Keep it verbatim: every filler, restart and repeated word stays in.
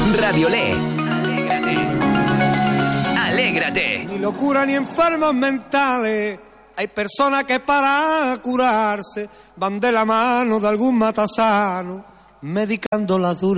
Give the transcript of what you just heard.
Radiolé. Alégrate. Ni locura ni enfermos mentales. Hay personas que para curarse van de la mano de algún matasano, medicando las duras